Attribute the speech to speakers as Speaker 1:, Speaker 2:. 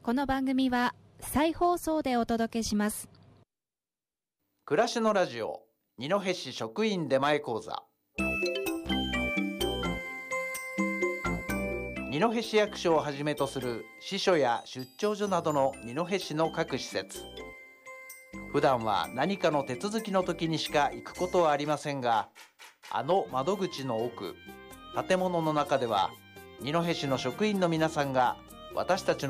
Speaker 1: この番組は再放送でお届けします。
Speaker 2: 暮らしのラジオ二戸市職員出前講座。二戸市役所をはじめとする支所や出張所などの二戸市の各施設、普段は何かの手続きの時にしか行くことはありませんが、あの窓口の奥、建物の中では二戸市の職員の皆さんが私たちの